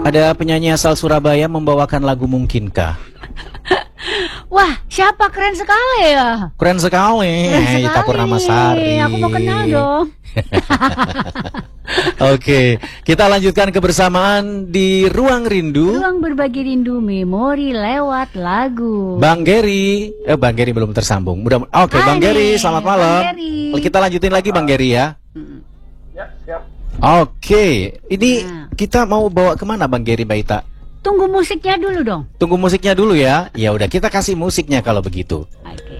ada penyanyi asal Surabaya membawakan lagu Mungkinkah. Wah, siapa? Keren sekali ya. Keren sekali. Ita Purnamasari. Aku mau kenal dong. Oke, kita lanjutkan kebersamaan di Ruang Rindu. Ruang berbagi rindu memori lewat lagu. Bang Geri, Bang Geri belum tersambung. Oke, Bang Geri, selamat malam. Kita lanjutin lagi Bang Geri ya. Ya, siap. Oke, ini kita mau bawa kemana Bang Geri, Mbak Ita? Tunggu musiknya dulu dong. Tunggu musiknya dulu ya. Ya udah, kita kasih musiknya kalau begitu. Oke.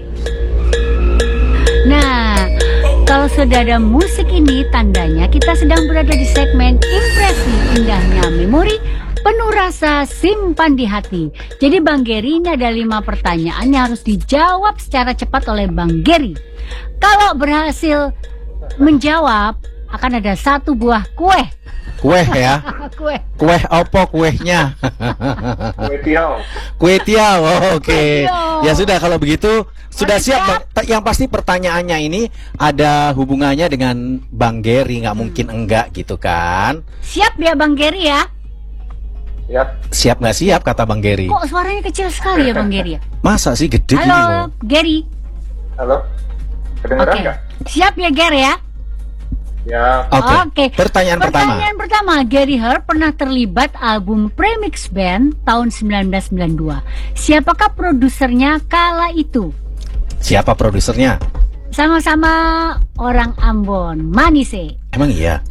Nah, kalau sudah ada musik ini, tandanya kita sedang berada di segmen Impresi Indahnya Memori Penuh Rasa Simpan di Hati. Jadi Bang Geri, ini ada 5 pertanyaan yang harus dijawab secara cepat oleh Bang Geri. Kalau berhasil menjawab, akan ada 1 buah kue. Kue ya? Kue opo kuehnya? Kue tiaw. Kue tiaw, oke. Ya sudah, kalau begitu sudah siap. Yang pasti pertanyaannya ini ada hubungannya dengan Bang Geri, nggak mungkin enggak gitu kan? Siap ya Bang Geri ya? Siap. Siap nggak siap kata Bang Geri? Kok suaranya kecil sekali ya Bang Geri ya? Masa sih gede gini? Halo Geri. Halo. Kedengeran nggak? Siap ya Geri ya? Ya. Oke. Pertanyaan pertama, Gary Hart pernah terlibat album Premix Band tahun 1992. Siapakah produsernya kala itu? Siapa produsernya? Sama-sama orang Ambon, Manise. Emang iya?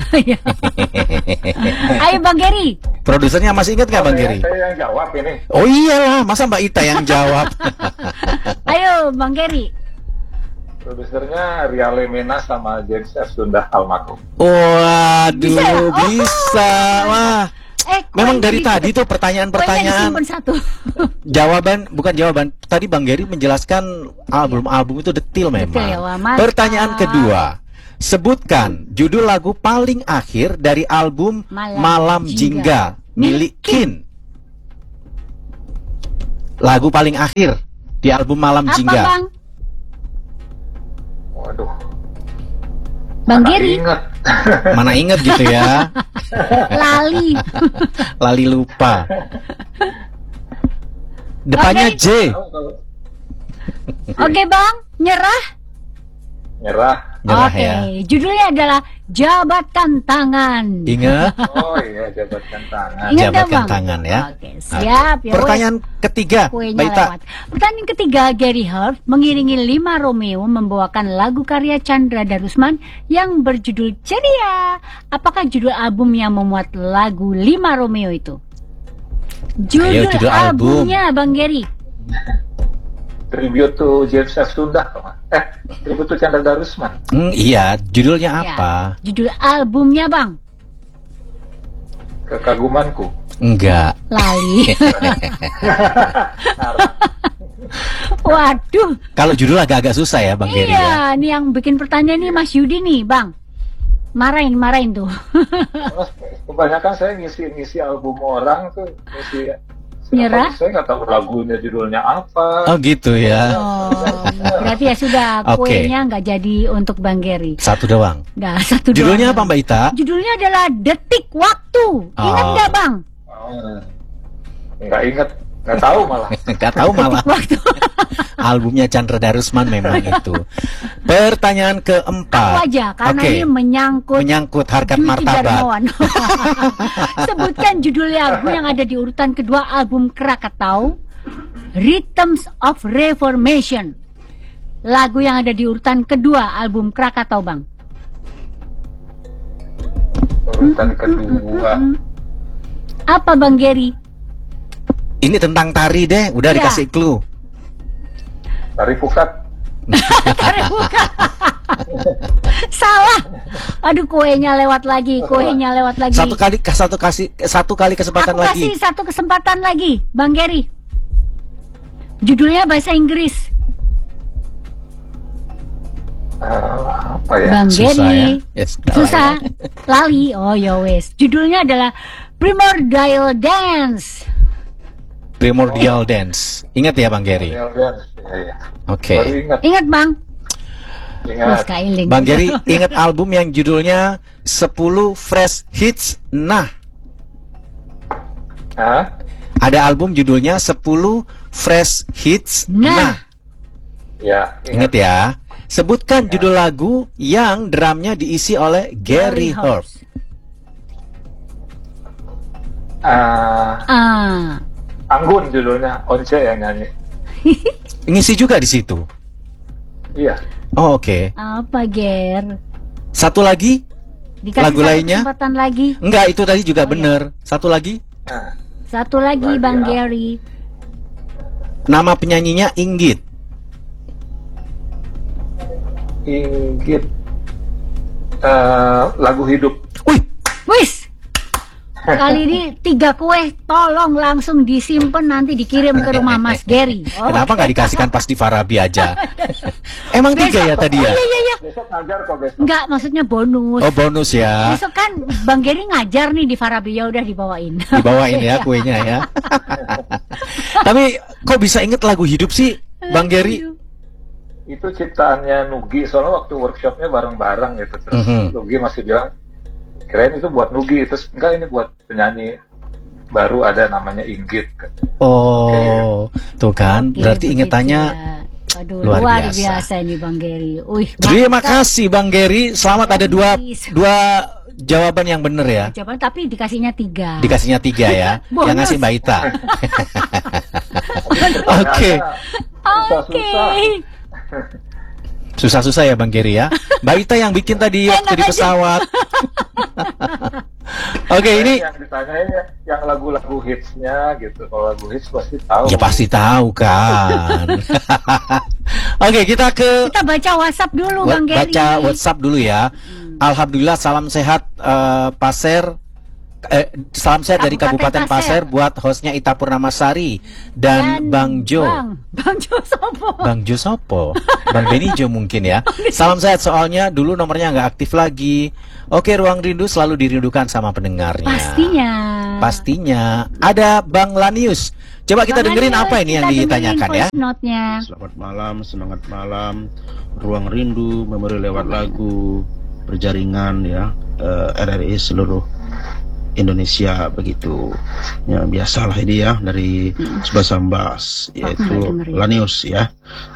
Ayo Bang Geri. Produsernya masih ingat nggak Bang Geri? Saya yang jawab ini. Oh iyalah, masa Mbak Ita yang jawab? Ayo Bang Geri. Produsernya Riale Mena sama James F. Sundah almarhum. Waduh, bisa. Wah. Memang dari tadi tuh pertanyaan-pertanyaan. Bukan jawaban. Tadi Bang Geri menjelaskan album-album itu detil memang. Pertanyaan kedua. Sebutkan judul lagu paling akhir dari album Malam Jingga milik Kin. Lagu paling akhir di album Malam Jingga. Bang? Waduh. Bang Geri. Mana inget gitu ya? Lali lupa. Depannya J. Oke Bang, nyerah. Oke, ya. Judulnya adalah Jabatkan Tangan. Ingat? Oh iya, jabatkan tangan. Jabatkan tangan ya. Oke, siap ya. Pertanyaan ketiga, Baita. Pertanyaan ketiga, Gary Hart mengiringi 5 Romeo membawakan lagu karya Chandra Darusman yang berjudul Ceria. Apakah judul album yang memuat lagu 5 Romeo itu? Judul albumnya Bang Geri. Tribute to James F. Sundah. Tribute to Chandra Darusman. Iya, judulnya apa? Judul albumnya Bang. Kekagumanku. Enggak. Lali. Waduh. Kalau judul agak-agak susah ya Bang Geri. Iya, ini yang bikin pertanyaan ini Mas Yudi nih Bang. Marahin tuh. Kebanyakan saya ngisi album orang tuh, ngisi. Nyerah? Saya nggak tahu lagunya judulnya apa. Oh gitu ya. Oh, berarti ya sudah kuenya nggak jadi untuk Bang Geri. Satu doang. Nah, satu judulnya doang. Apa Mbak Ita? Judulnya adalah Detik Waktu. Ingat nggak Bang? Nggak ingat. Nggak tahu malah. Nggak tahu malah. Albumnya Chandra Darusman memang itu. Pertanyaan keempat. Aku aja, karena ini menyangkut harkat martabat. Sebutkan judul lagu yang ada di urutan kedua album Krakatau, Rhythms of Reformation. Lagu yang ada di urutan kedua album Krakatau, Bang. Urutan kedua. Apa Bang Geri? Ini tentang tari deh, udah dikasih clue. Tari pukat. Tari pukat. Salah. Aduh, kuenya lewat lagi. Satu kali kesempatan Aku lagi. kasih satu kesempatan lagi, Bang Geri. Judulnya bahasa Inggris. Apa ya? Bang Geri. Ya? Susah. Lali. Oh ya wes. Judulnya adalah Primordial Dance. Primordial Dance. Ingat ya Bang Geri? Oke. Ingat Bang? Ingat. Bang Geri ingat album yang judulnya 10 Fresh Hits. Nah, Hah? Ada album judulnya 10 Fresh Hits. Nah. Ya, Ingat ya. Sebutkan judul lagu yang drumnya diisi oleh Gary Holt. Anggun judulnya, Once yang nyanyi. Ngisi juga di situ. Iya. Oh, oke. Apa, Ger? Satu lagi? Dikasih Lagu lainnya? kesempatan lagi. Enggak, itu tadi juga bener. Satu lagi? Nah, Satu lagi, Bang Gary. Nama penyanyinya Inggit. Inggit. Lagu hidup. Wih, Wis. Kali ini 3 kue, tolong langsung disimpan nanti dikirim ke rumah Mas Gary. kenapa nggak dikasihkan pas di Farabi aja? Emang 3 ya tadi ya? Iya. Besok ngajar kok besok. Enggak, maksudnya bonus. Oh, bonus ya. Besok kan Bang Gary ngajar nih di Farabi, ya udah dibawain. Dibawain ya kuenya ya. Tapi kok bisa inget lagu hidup sih, Bang Gary? Itu ciptaannya Nugi, soalnya waktu workshopnya bareng-bareng gitu. Terus Nugi masih bilang, kirain itu buat Nugi, terus enggak, ini buat penyanyi baru ada namanya Inggit. Oh, tuh kan, Oke, berarti begitu ingetannya ya. Aduh, luar luar biasa. biasa ini Bang Gary. Terima kasih Bang Gary. Selamat ada dua jawaban yang benar ya. Jawaban tapi dikasihnya 3. Dikasihnya 3 ya. Bonus. Yang ngasih Mbak Ita. Oke. Susah-susah ya Bang Gary ya. Mbak Ita yang bikin tadi waktu di pesawat. Oke, ini yang ditanyain yang lagu-lagu hitsnya gitu. Kalau lagu hits pasti tahu. ya pasti tahu kan. Oke, kita baca WhatsApp dulu Bang Gary. baca WhatsApp dulu ya. Alhamdulillah, salam sehat Pasir. Salam sehat dari Kabupaten Pasir buat hostnya Ita Purnamasari dan Bang Jo. Bang Jo sopo? Bang Jo sopo? Bang Benijo mungkin ya. Salam sehat, soalnya dulu nomornya nggak aktif lagi. Oke, Ruang Rindu selalu dirindukan sama pendengarnya. Pastinya. Ada Bang Lanius. Coba kita dengerin apa ini yang ditanyakan ya. Selamat malam, semangat malam. Ruang Rindu, memori lewat lagu, berjaringan ya, RRI seluruh Indonesia begitu. Ya biasalah ini ya dari Subas Sambas, yaitu Lanius ya.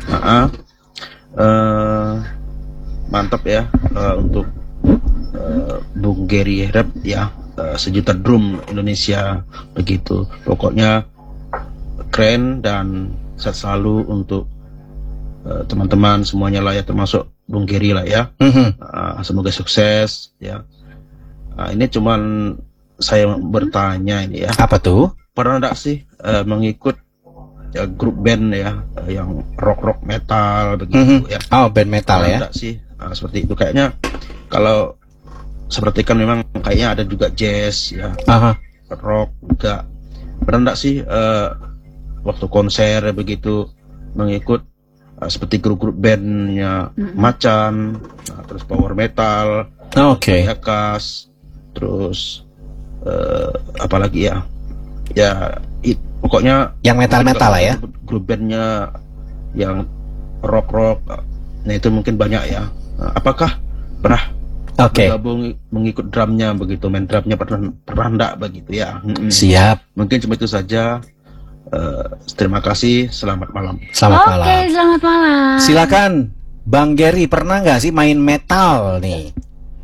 Mantap ya untuk Bung Gary Rap ya, sejuta drum Indonesia begitu. Pokoknya keren dan sehat selalu untuk teman-teman semuanya lah ya, termasuk Bung Gary lah ya. Semoga sukses ya. Ini cuman saya bertanya ini ya. Apa tuh? Pernah enggak sih mengikut ya, grup band ya yang rock metal begitu ya? Oh, band metal ya? Enggak sih seperti itu. Kayaknya kalau seperti kan memang kayaknya ada juga jazz ya, rock juga. Pernah enggak sih waktu konser begitu mengikut seperti grup-grup bandnya Macan, terus power metal, Yakas, terus apalagi ya, pokoknya yang metal lah ya, grup bandnya yang rock, nah itu mungkin banyak ya. Apakah pernah bergabung mengikut drumnya begitu, main drumnya pernah enggak begitu ya? Siap. Mungkin cuma itu saja. Terima kasih, selamat malam. Selamat malam. Oke, selamat malam. Silakan Bang Gary, pernah nggak sih main metal nih?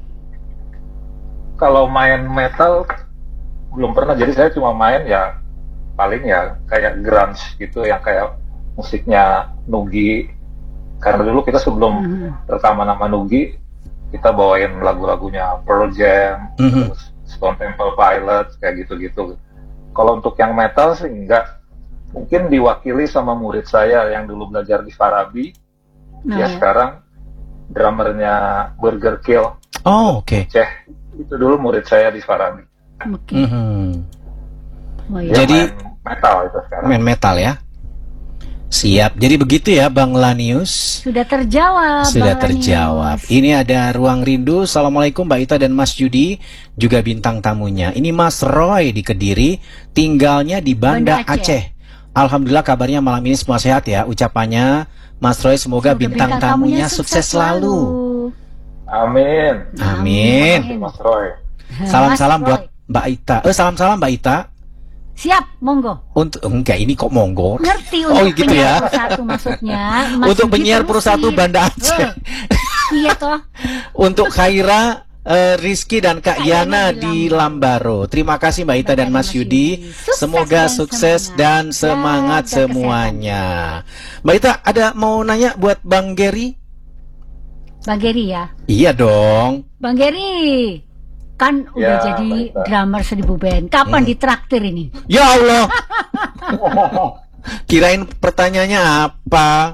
Kalau main metal belum pernah, jadi saya cuma main ya paling ya kayak grunge gitu, yang kayak musiknya Nugi. Karena dulu kita sebelum rekaman nama Nugi, kita bawain lagu-lagunya Pearl Jam, terus Stone Temple Pilots, kayak gitu-gitu. Kalau untuk yang metal sih enggak. Mungkin diwakili sama murid saya yang dulu belajar di Farabi. Dia sekarang drummernya Burger Kill. Oh, oke. Itu dulu murid saya di Farabi. Oke. Jadi main metal itu sekarang. Main metal ya. Siap. Jadi begitu ya Bang Lanius. Sudah terjawab. Sudah Bang terjawab. Lanius. Ini ada Ruang Rindu. Assalamualaikum Mbak Ita dan Mas Yudi, juga bintang tamunya. Ini Mas Roy di Kediri, tinggalnya di Banda Aceh. Alhamdulillah kabarnya malam ini semua sehat ya. Ucapannya Mas Roy, semoga bintang tamunya sukses selalu. Amin. Amin. Mas Roy. Salam-salam buat Mbak Ita. Salam-salam Mbak Ita. Siap, monggo. Untuk enggak ini kok monggo. Ngerti Oh, untuk gitu penyiar ya. Pro 1 maksudnya. Mas Untuk Yugi penyiar Pro 1 terusin. Banda Aceh. Iya toh. Untuk Khaira, Rizky dan Kak Kak Yana Yana di di Lambaro. Terima kasih Mbak Ita dan Mas Yudi. Sukses Semoga dan sukses dan semangat Jaga semuanya. Mbak Ita ada mau nanya buat Bang Gary? Bang Gary ya. Iya dong. Bang Gary, kan udah Ya, jadi Mbak Ita. drummer 1000 band. Kapan ditraktir ini? Ya Allah. Kirain pertanyaannya apa?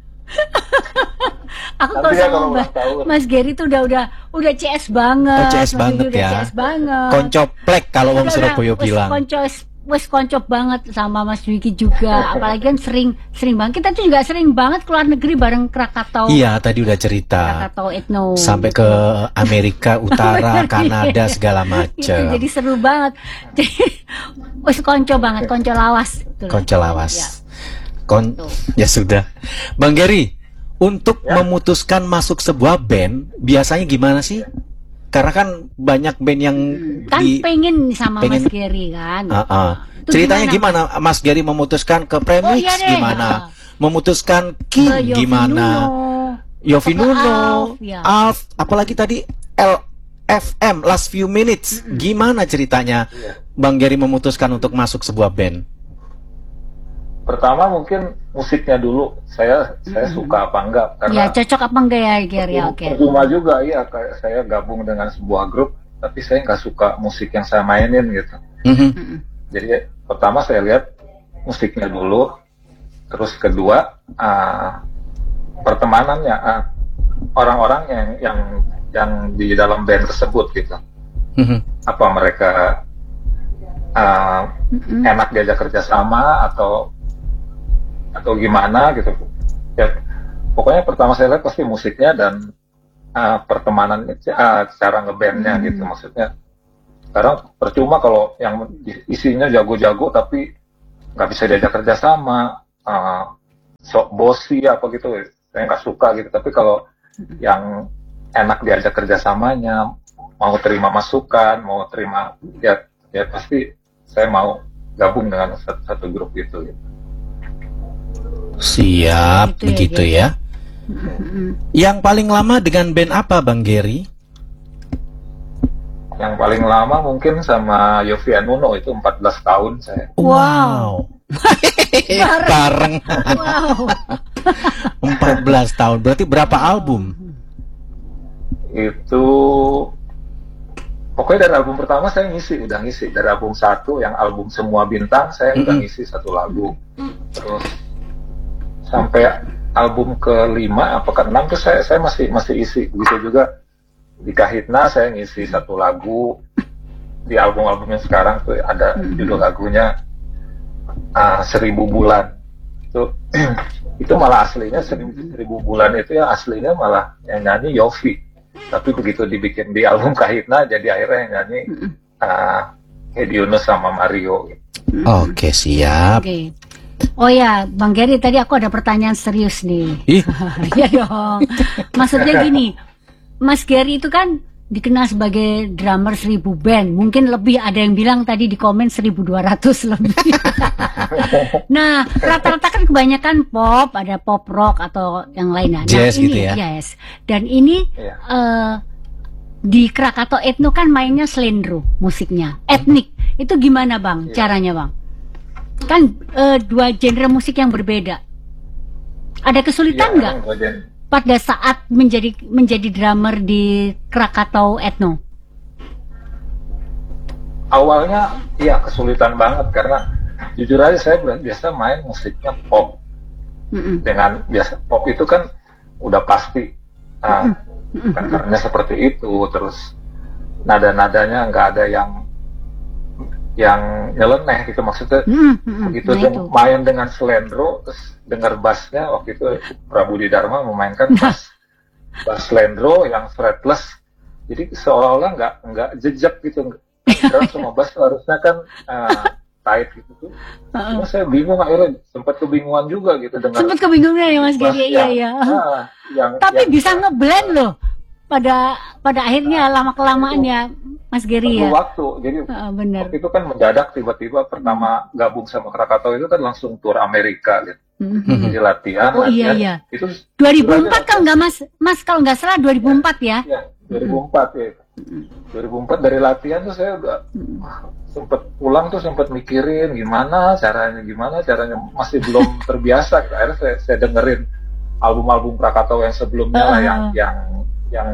Aku Nanti kalau ya sama kalau ulang tahun. Mas Gary tuh udah CS banget. Oh, CS Mas banget Yudi udah ya. CS banget. Koncoplek kalau Om Udah, Surabaya wes bilang. Wes koncop banget sama Mas Wiki juga. Apalagi kan sering banget. Kita tuh juga sering banget keluar negeri bareng Krakatau. Iya, tadi udah cerita. Krakatau Ethno. Sampai ke Amerika Utara, Kanada, segala Itu macam. jadi seru banget. Jadi wes konco banget, konco lawas. Itulah. Konco lawas. Ya. Kon ya sudah. Bang Gary, untuk Ya. memutuskan masuk sebuah band, biasanya gimana sih? Karena kan banyak band yang Kan pengen sama pengen- Mas Gary kan. Itu Ceritanya gimana? Mas Gary memutuskan ke Premix Oh, iya deh. gimana? Memutuskan Ke King Yofi gimana? Nuno. Yofi Ke Nuno, Alf, ya. Alf, apalagi tadi LFM, Last Few Minutes. Gimana ceritanya Bang Gary memutuskan untuk masuk sebuah band? Pertama mungkin musiknya dulu, saya suka apa enggak, Ya karena cocok apa enggak ya Gary? Oke. percuma juga ya, kayak saya gabung dengan sebuah grup tapi saya nggak suka musik yang saya mainin gitu. Mhm. Jadi pertama saya lihat musiknya dulu, terus kedua pertemanannya, orang-orang yang di dalam band tersebut gitu. Mhm. Apa mereka enak diajak kerjasama atau gimana gitu. Ya, pokoknya pertama saya lihat pasti musiknya dan pertemanan, cara ngebandnya gitu. Maksudnya sekarang percuma kalau yang isinya jago-jago tapi nggak bisa diajak kerjasama, sok bosi apa gitu, saya nggak suka gitu. Tapi kalau yang enak diajak kerjasamanya, mau terima masukan, mau terima, ya pasti saya mau gabung dengan satu grup gitu. Siap, Gitu ya, begitu Gary. ya. Yang paling lama dengan band apa Bang Gary? Yang paling lama mungkin sama Yofi Nuno, itu 14 tahun saya. Wow. Bareng. Wow. 14 tahun. Berarti berapa album? Itu pokoknya dari album pertama saya udah ngisi. Dari album 1 yang album Semua Bintang saya udah ngisi 1 lagu. Terus sampai album ke-5 apa ke-6 tuh saya masih isi. Begitu juga di Kahitna saya ngisi 1 lagu. Di album-album yang sekarang tuh ada judul lagunya 1000 Bulan. Itu malah aslinya 1000 Bulan itu yang aslinya malah yang nyanyi Yofi. Tapi begitu dibikin di album Kahitna jadi akhirnya yang nyanyi Hedi Yunus sama Mario. Oke, siap. Oke. Oh ya, Bang Gary, tadi aku ada pertanyaan serius nih. Ih, Iya dong. Maksudnya gini, Mas Gary itu kan dikenal sebagai drummer 1000 band. Mungkin lebih, ada yang bilang tadi di komen 1200 lebih. Nah, rata-rata kan kebanyakan pop, ada pop rock atau yang lainnya. Nah, Jazz ini, gitu ya? Yes. Dan ini Iya. di Krakatau Ethno kan mainnya slendro musiknya, etnik. Itu gimana Bang, caranya Bang? Kan 2 genre musik yang berbeda. Ada kesulitan nggak pada saat menjadi drummer di Krakatau Ethno? Awalnya iya kesulitan banget karena jujur aja saya biasa main musiknya pop. Dengan biasa pop itu kan udah pasti kan karena seperti itu, terus nada-nadanya nggak ada yang nyeleneh gitu, maksudnya begitu Nah dia itu. main dengan slendro terus dengar bassnya, waktu itu Prabu Dharma memainkan bass slendro yang fretless, jadi seolah-olah nggak jejak gitu. Karena semua bass harusnya kan tight gitu tuh. Cuma saya bingung, akhirnya sempat kebingungan juga gitu dengan Sempat kebingungan ya Mas bass Gary, iya. yang Tapi yang- bisa ngeblend loh. pada akhirnya lama kelamaan ya Mas Gary ya. Perlu waktu. Jadi bener. waktu itu kan mendadak tiba-tiba pertama gabung sama Krakatau itu kan langsung tur Amerika gitu. Jadi latihan. Oh iya iya. Itu 2004 kalau nggak Mas kalau nggak salah 2004 ya. Iya, 2004 ya. 2004 dari latihan tuh saya udah sempet pulang tuh sempet mikirin gimana caranya masih belum terbiasa. Akhirnya saya dengerin album-album Krakatau yang sebelumnya lah yang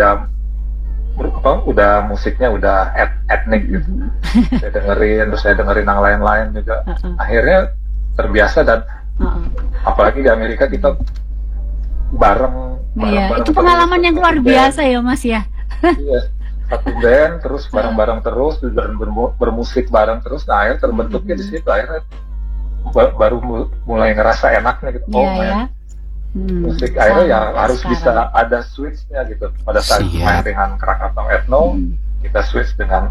udah musiknya udah etnik gitu. Saya dengerin yang lain-lain juga. Akhirnya terbiasa dan apalagi di Amerika kita bareng itu pengalaman yang luar biasa ya Mas ya. Iya, satu band terus bareng-bareng terus dan bermusik bareng terus. Nah akhirnya terbentuknya di situ, akhirnya baru mulai ngerasa enaknya gitu. Musik akhirnya ya harus bisa ada switch-nya gitu. Pada saat main dengan Krakatau Ethno, kita switch dengan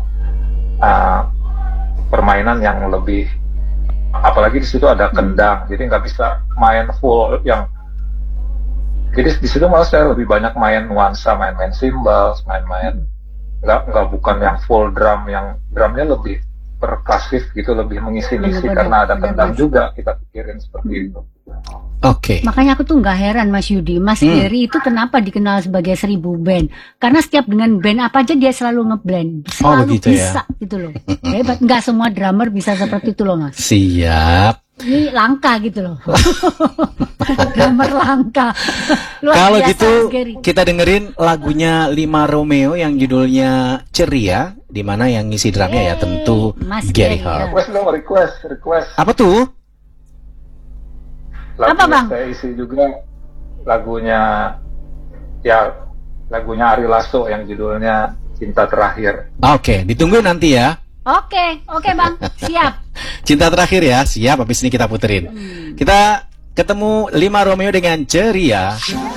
permainan yang lebih, apalagi di situ ada kendang, jadi nggak bisa main full yang. Jadi di situ malah saya lebih banyak main nuansa, main cymbals, main nggak bukan yang full drum, yang drumnya lebih perkasif gitu, lebih mengisi-ngisi karena ada kendang juga, kita pikirin seperti itu. Oke. Makanya aku tuh nggak heran Mas Yudi, Mas Gary itu kenapa dikenal sebagai 1000 band? Karena setiap dengan band apa aja dia selalu ngeblend, selalu bisa gitu loh. Hebat, nggak semua drummer bisa seperti itu loh Mas. Siap. Ini langka gitu loh. Drummer langka. Kalau gitu kita dengerin lagunya Lima Romeo yang judulnya Ceria, di mana yang ngisi drumnya ya tentu Mas Gary ya. Hart. Request. Apa tuh? Apa Bang? Saya isi juga lagunya Ari Lasso yang judulnya Cinta Terakhir. Oke, ditunggu nanti ya. Oke Bang, siap. Cinta Terakhir ya, siap. Habis ini kita puterin. Kita ketemu Lima Romeo dengan Ceria.